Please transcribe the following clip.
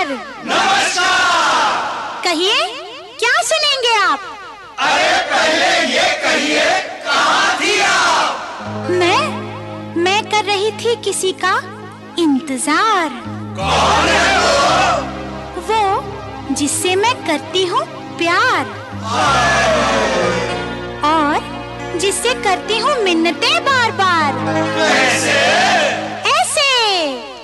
नमस्कार। नमस्कार। कहिए, क्या सुनेंगे आप? अरे पहले ये कहिए, कहाँ थी आप? मैं कर रही थी किसी का इंतजार। कौन है वो? वो जिससे मैं करती हूँ प्यार और जिससे करती हूँ मिन्नतें बार बार। कैसे?